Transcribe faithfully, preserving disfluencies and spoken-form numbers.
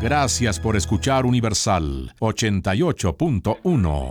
Gracias por escuchar Universal ochenta y ocho punto uno.